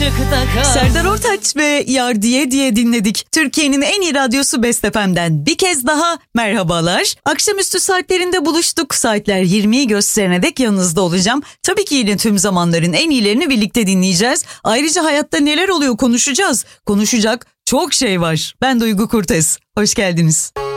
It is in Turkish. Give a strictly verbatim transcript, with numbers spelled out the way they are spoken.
takar. Serdar Ortaç ve Yar Diye Diye dinledik. Türkiye'nin en iyi radyosu Best F M'den bir kez daha merhabalar. Akşamüstü saatlerinde buluştuk. Saatler yirmiyi gösterene dek yanınızda olacağım. Tabii ki yine tüm zamanların en iyilerini birlikte dinleyeceğiz. Ayrıca hayatta neler oluyor konuşacağız. Konuşacak çok şey var. Ben Duygu Kurtes. Hoş geldiniz.